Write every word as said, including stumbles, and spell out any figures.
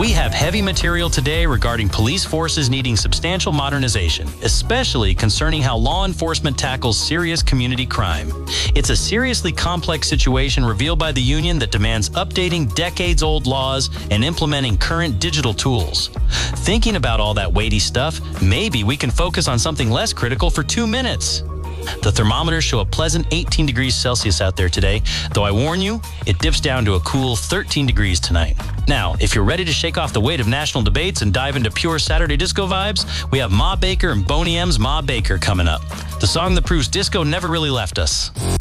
We have heavy material today regarding police forces needing substantial modernization, especially concerning how law enforcement tackles serious community crime. It's a seriously complex situation revealed by the union that demands updating decades-old laws and implementing current digital tools. Thinking about all that weighty stuff, maybe we can focus on something less critical for two minutes. The thermometers show a pleasant eighteen degrees Celsius out there today, though I warn you, it dips down to a cool thirteen degrees tonight. Now, if you're ready to shake off the weight of national debates and dive into pure Saturday disco vibes, we have Ma Baker and Boney M's Ma Baker coming up. The song that proves disco never really left us.